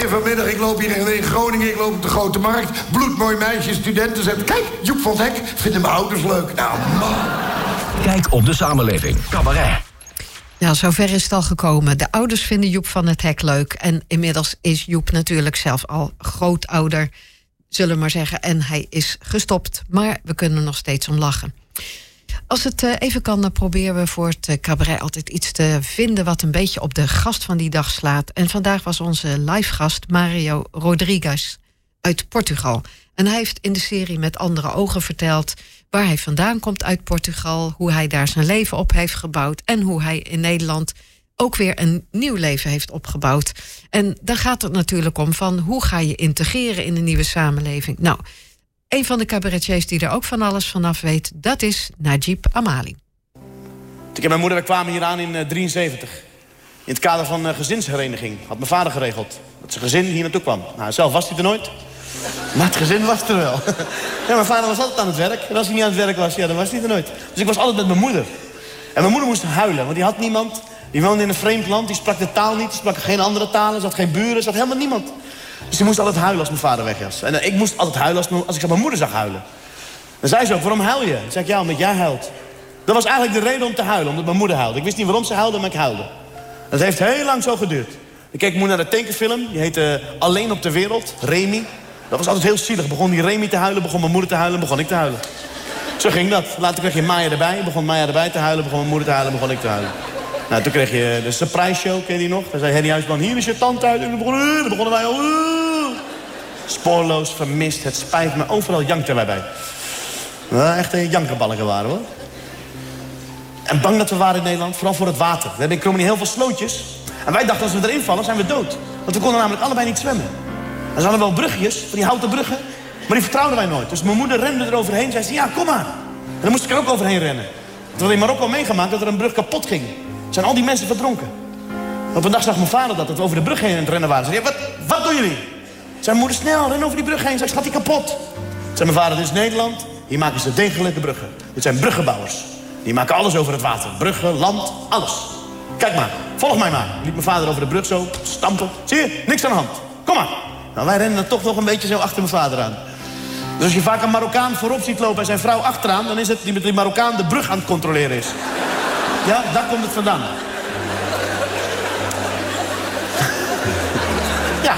En vanmiddag, ik loop hier in Groningen, ik loop op de Grote Markt. Bloedmooi meisje, studenten zegt... Kijk, Joep van het Hek, vinden mijn ouders leuk. Nou, man. Kijk op de samenleving. Cabaret. Nou, zover is het al gekomen. De ouders vinden Joep van het Hek leuk. En inmiddels is Joep natuurlijk zelf al grootouder, zullen we maar zeggen. En hij is gestopt. Maar we kunnen er nog steeds om lachen. Als het even kan, dan proberen we voor het cabaret altijd iets te vinden wat een beetje op de gast van die dag slaat. En vandaag was onze live gast Mario Rodrigues uit Portugal. En hij heeft in de serie Met Andere Ogen verteld waar hij vandaan komt uit Portugal, hoe hij daar zijn leven op heeft gebouwd en hoe hij in Nederland ook weer een nieuw leven heeft opgebouwd. En daar gaat het natuurlijk om van hoe ga je integreren in een nieuwe samenleving. Nou, een van de cabaretiers die er ook van alles vanaf weet, dat is Najib Amali. Ik en mijn moeder, we kwamen hier aan in 1973. In het kader van gezinshereniging. Had mijn vader geregeld. Dat zijn gezin hier naartoe kwam. Nou, zelf was hij er nooit. Maar het gezin was er wel. Ja, mijn vader was altijd aan het werk. En als hij niet aan het werk was, ja, dan was hij er nooit. Dus ik was altijd met mijn moeder. En mijn moeder moest huilen, want die had niemand. Die woonde in een vreemd land, die sprak de taal niet. Die sprak geen andere talen, ze had geen buren, ze had helemaal niemand. Dus die moest altijd huilen als mijn vader weg was. En ik moest altijd huilen als ik mijn moeder zag huilen. Dan zei ze ook, waarom huil je? Dan zei ik, ja, omdat jij huilt. Dat was eigenlijk de reden om te huilen, omdat mijn moeder huilde. Ik wist niet waarom ze huilde, maar ik huilde. Dat heeft heel lang zo geduurd. Ik keek moeder naar de tekenfilm, die heette Alleen op de Wereld, Remy. Dat was altijd heel zielig. Begon die Remy te huilen, begon mijn moeder te huilen, begon ik te huilen. Zo ging dat. Later kreeg je Maya erbij, begon Maya erbij te huilen, begon mijn moeder te huilen, begon ik te huilen. Nou, toen kreeg je de surprise show, ken je die nog? Dan zei Henny Huisman, hier is je tand uit. En dan begonnen wij al... Spoorloos, vermist, het spijt me. Overal jankten wij bij. Nou, echt jankerbalken waren, hoor. En bang dat we waren in Nederland, vooral voor het water. We hebben in Krommenie heel veel slootjes. En wij dachten, als we erin vallen, zijn we dood. Want we konden namelijk allebei niet zwemmen. Er hadden wel brugjes, van die houten bruggen. Maar die vertrouwden wij nooit. Dus mijn moeder rende eroverheen. Zei ze, ja, kom maar. En dan moest ik er ook overheen rennen. We hadden in Marokko meegemaakt dat er een brug kapot ging. Zijn al die mensen verdronken. Op een dag zag mijn vader dat we over de brug heen aan het rennen waren. Zei, ja, wat doen jullie? Zei mijn moeder, snel, ren over die brug heen. Zei, gaat die kapot? Zei mijn vader, dit is Nederland. Hier maken ze degelijke bruggen. Dit zijn bruggenbouwers. Die maken alles over het water. Bruggen, land, alles. Kijk maar, volg mij maar. Liep mijn vader over de brug zo, stampen. Zie je, niks aan de hand. Kom maar. Nou, wij rennen dan toch nog een beetje zo achter mijn vader aan. Dus als je vaak een Marokkaan voorop ziet lopen en zijn vrouw achteraan... dan is het die met die Marokkaan de brug aan het controleren is. Ja, daar komt het vandaan. Ja.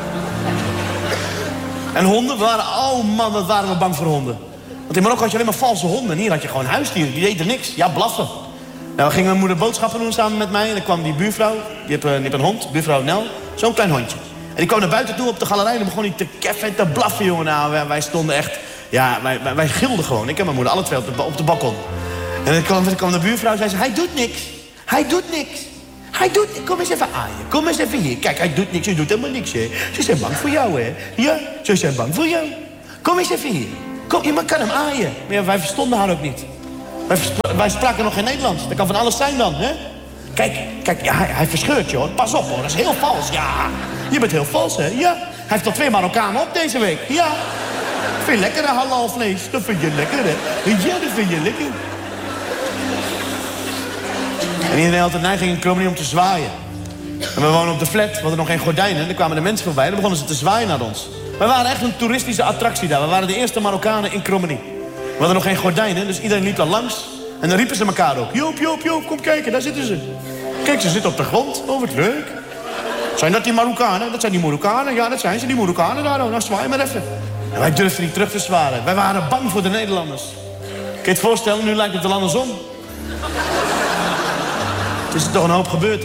En honden, oh man, wat waren we bang voor honden. Want in Marokko had je alleen maar valse honden. En hier had je gewoon huisdieren, die deden niks. Ja, blaffen. Nou, ging mijn moeder boodschappen doen samen met mij. En dan kwam die buurvrouw, die heeft een hond, buurvrouw Nel. Zo'n klein hondje. En die kwam naar buiten toe op de galerij. En dan begon hij te keffen en te blaffen, jongen. Nou, wij stonden echt... Ja, wij gilden gewoon. Ik en mijn moeder, alle twee op de balkon. En dan kwam de buurvrouw en zei ze... Hij doet niks. Hij doet niks. Hij doet... Kom eens even aaien. Kom eens even hier. Kijk, hij doet niks. Hij doet helemaal niks, hè. Ze zijn bang voor jou, hè. Ja, ze zijn bang voor jou. Kom eens even hier. Kom, je kan hem aaien. Maar ja, wij verstonden haar ook niet. Wij spraken nog geen Nederlands. Dat kan van alles zijn dan, hè. Kijk, ja, hij verscheurt je, hoor. Pas op, hoor. Dat is heel vals. Ja, je bent heel vals, hè. Ja. Hij heeft al 2 Marokkanen op deze week. Ja. Vind je lekker, hè, halalvlees? Dat vind je lekker, hè. Ja, dat vind je lekker. En iedereen had de neiging in Krommenie om te zwaaien. En we wonen op de flat, we hadden nog geen gordijnen. En dan kwamen de mensen voorbij en dan begonnen ze te zwaaien naar ons. Wij waren echt een toeristische attractie daar. We waren de eerste Marokkanen in Krommenie. We hadden nog geen gordijnen, dus iedereen liep daar langs. En dan riepen ze elkaar ook. Joop, kom kijken, daar zitten ze. Kijk, ze zitten op de grond. Oh, wat leuk. Zijn dat die Marokkanen? Dat zijn die Marokkanen. Ja, dat zijn ze, die Marokkanen daar. Nou, zwaai maar even. En wij durfden niet terug te zwaaien. Wij waren bang voor de Nederlanders. Kun je het voorstellen, nu lijkt het wel andersom. Het is er toch een hoop gebeurd, hè?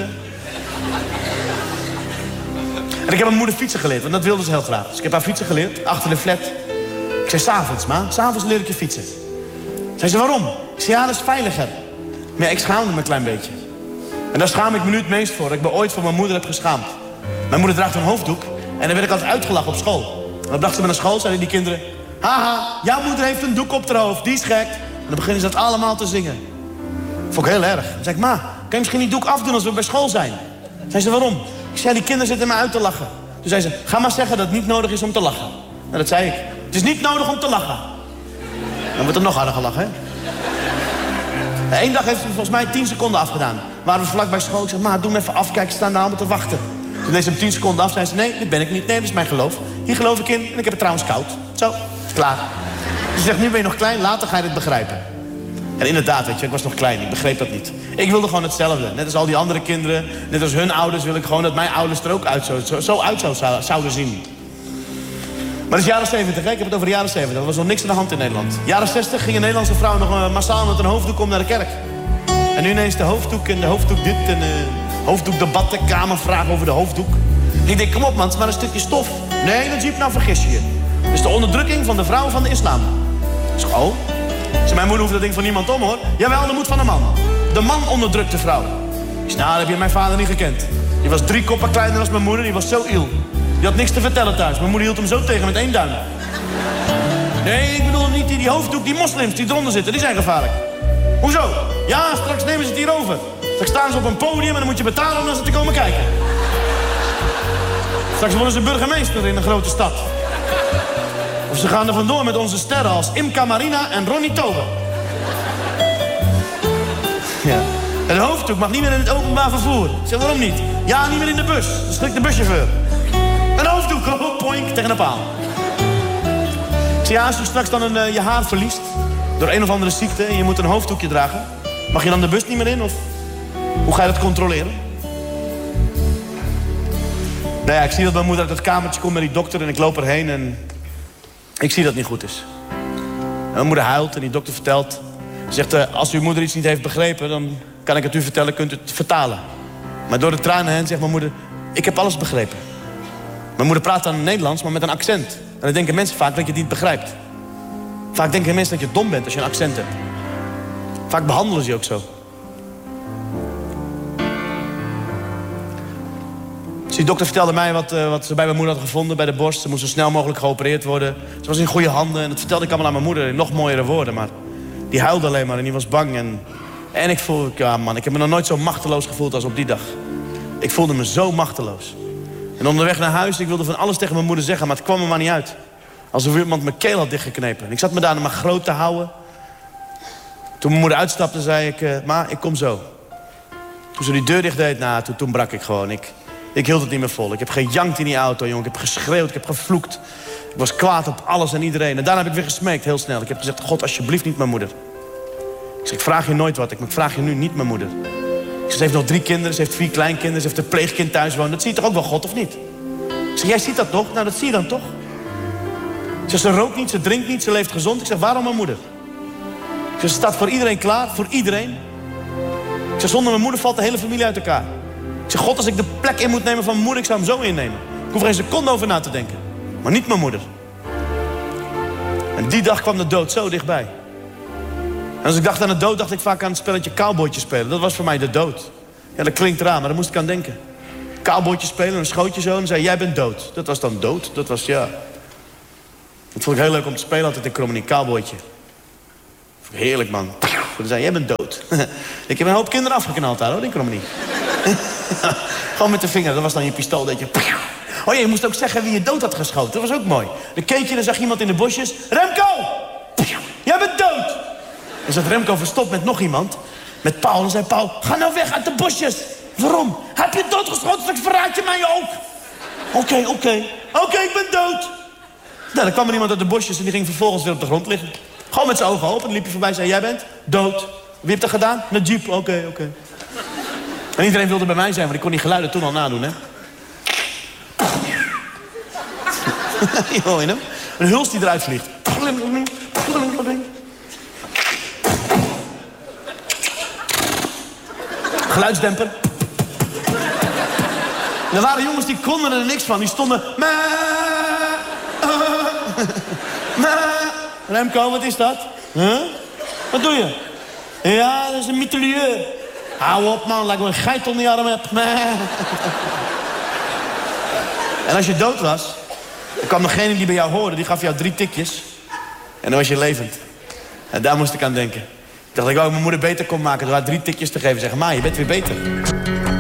En ik heb mijn moeder fietsen geleerd, want dat wilde ze heel graag. Dus ik heb haar fietsen geleerd, achter de flat. Ik zei, 's avonds, ma, 's avonds leer ik je fietsen. Zei ze, waarom? Ik zei, ja, dat is veiliger. Maar ja, ik schaamde me een klein beetje. En daar schaam ik me nu het meest voor. Dat ik me ooit voor mijn moeder heb geschaamd. Mijn moeder draagt een hoofddoek. En dan werd ik altijd uitgelachen op school. En dan bracht ze me naar school, zeiden die kinderen... Haha, jouw moeder heeft een doek op haar hoofd, die is gek. En dan beginnen ze dat allemaal te zingen. Vond ik heel erg. Dan zei ik, ma, kan je misschien die doek afdoen als we bij school zijn? Zei ze, waarom? Ik zei, die kinderen zitten me uit te lachen. Toen zei ze, ga maar zeggen dat het niet nodig is om te lachen. Nou, dat zei ik. Het is niet nodig om te lachen. Dan wordt er nog harder gelachen, hè? Eén dag heeft ze volgens mij 10 seconden afgedaan. Waren we vlak bij school. Ik zeg, ma, doe me even af. Kijk, ze staan daar allemaal te wachten. Toen deed ze hem 10 seconden af. Zei ze, nee, dit ben ik niet. Nee, dit is mijn geloof. Hier geloof ik in en ik heb het trouwens koud. Zo, klaar. Ze zegt, nu ben je nog klein, later ga je dit begrijpen. En inderdaad, weet je, ik was nog klein, ik begreep dat niet. Ik wilde gewoon hetzelfde. Net als al die andere kinderen, net als hun ouders... wil ik gewoon dat mijn ouders er ook zo uit zouden zien. Maar het is jaren 70, hè? Ik heb het over de jaren 70. Er was nog niks aan de hand in Nederland. Jaren 60 gingen Nederlandse vrouwen nog massaal met een hoofddoek om naar de kerk. En nu ineens de hoofddoek en de hoofddoek dit en hoofddoekdebatten, kamervragen over de hoofddoek. En ik denk, kom op man, het is maar een stukje stof. Nee, dat Jeep, nou vergis je je. Het is de onderdrukking van de vrouwen van de islam. Ik zeg, oh. Mijn moeder hoeft dat ding van niemand om, hoor. Jawel, dat moet van een man. De man onderdrukt de vrouw. Ik zeg, nou, dat heb je mijn vader niet gekend. Die was 3 koppen kleiner dan mijn moeder, die was zo iel. Die had niks te vertellen thuis. Mijn moeder hield hem zo tegen met 1 duim. Nee, ik bedoel niet die hoofddoek, die moslims die eronder zitten, die zijn gevaarlijk. Hoezo? Ja, straks nemen ze het hier over. Straks staan ze op een podium en dan moet je betalen om naar ze te komen kijken. Straks worden ze burgemeester in een grote stad. Of ze gaan er vandoor met onze sterren als Imca Marina en Ronnie Tober. Ja. Een hoofddoek mag niet meer in het openbaar vervoer. Ik zeg, waarom niet? Ja, niet meer in de bus. Dat schrikt de buschauffeur. Een hoofddoek, oh, poink, tegen een paal. Ik zeg, ja, als je straks dan je haar verliest... door een of andere ziekte en je moet een hoofddoekje dragen... mag je dan de bus niet meer in? Of hoe ga je dat controleren? Nou ja, ik zie dat mijn moeder uit het kamertje komt met die dokter... en ik loop erheen en ik zie dat het niet goed is. En mijn moeder huilt en die dokter vertelt... zegt, als uw moeder iets niet heeft begrepen... dan kan ik het u vertellen, kunt u het vertalen. Maar door de tranen heen zegt mijn moeder... ik heb alles begrepen. Mijn moeder praat dan Nederlands, maar met een accent. En dan denken mensen vaak dat je het niet begrijpt. Vaak denken mensen dat je dom bent als je een accent hebt. Vaak behandelen ze je ook zo. Dus die dokter vertelde mij wat ze bij mijn moeder had gevonden... bij de borst. Ze moest zo snel mogelijk geopereerd worden. Ze was in goede handen en dat vertelde ik allemaal aan mijn moeder... in nog mooiere woorden, maar die huilde alleen maar en die was bang. En ik voelde, ja man, ik heb me nog nooit zo machteloos gevoeld als op die dag. Ik voelde me zo machteloos. En onderweg naar huis, ik wilde van alles tegen mijn moeder zeggen... maar het kwam er maar niet uit. Alsof iemand mijn keel had dichtgeknepen. En ik zat me daar maar groot te houden. Toen mijn moeder uitstapte, zei ik... ma, ik kom zo. Toen ze die deur dicht deed, toen brak ik gewoon. Ik hield het niet meer vol. Ik heb gejankt in die auto, jongen. Ik heb geschreeuwd, ik heb gevloekt. Ik was kwaad op alles en iedereen. En daarna heb ik weer gesmeekt, heel snel. Ik heb gezegd, God, alsjeblieft niet mijn moeder. Ik zeg, ik vraag je nooit wat. Ik vraag je nu niet mijn moeder. Ik zeg, ze heeft nog 3 kinderen, ze heeft 4 kleinkinderen... ze heeft een pleegkind thuis wonen. Dat zie je toch ook wel, God, of niet? Ik zeg, jij ziet dat toch? Nou, dat zie je dan toch? Ik zeg, ze rookt niet, ze drinkt niet, ze leeft gezond. Ik zeg, waarom mijn moeder? Ik zeg, ze staat voor iedereen klaar, voor iedereen. Ik zeg, zonder mijn moeder valt de hele familie uit elkaar. Ik zeg, God, als ik de plek in moet nemen van mijn moeder... ik zou hem zo innemen. Ik hoef er geen seconde over na te denken. Maar niet mijn moeder. En die dag kwam de dood zo dichtbij. En als ik dacht aan de dood, dacht ik vaak aan het spelletje cowboytje spelen. Dat was voor mij de dood. Ja, dat klinkt raar, maar daar moest ik aan denken. Cowboytje spelen, een schootje zo en zei, jij bent dood. Dat was dan dood, dat was, ja... Dat vond ik heel leuk om te spelen altijd in Krommenie, cowboytje. Heerlijk, man. Dan zei jij bent dood. Ik heb een hoop kinderen afgeknald daar, hoor, in Krommenie. Gewoon met de vinger, dat was dan je pistool, dat je... Oh ja, je moest ook zeggen wie je dood had geschoten. Dat was ook mooi. Dan keek je, dan zag je iemand in de bosjes. Remco! Jij bent dood! En zat Remco verstopt met nog iemand. Met Paul. En zei Paul, ga nou weg uit de bosjes. Waarom? Heb je doodgeschoten, straks verraad je mij ook. Oké, ik ben dood. Nou, dan kwam er iemand uit de bosjes en die ging vervolgens weer op de grond liggen. Gewoon met zijn ogen open. Dan liep je voorbij en zei, jij bent dood. Wie hebt dat gedaan? Een jeep. Oké. En iedereen wilde bij mij zijn, want ik kon die geluiden toen al nadoen, hè. Je hoor je hem? Een huls die eruit vliegt. Geluidsdemper. Er waren jongens die konden er niks van. Die stonden... Remco, wat is dat? Huh? Wat doe je? Ja, dat is een mitrailleur. Hou op, man. Lijkt me een geit om die arm heb. En als je dood was... dan kwam degene die bij jou hoorde, die gaf jou 3 tikjes. En dan was je levend. En daar moest ik aan denken. Ik dacht, ik wou mijn moeder beter kon maken door haar 3 tikjes te geven. Zeggen, ma, je bent weer beter.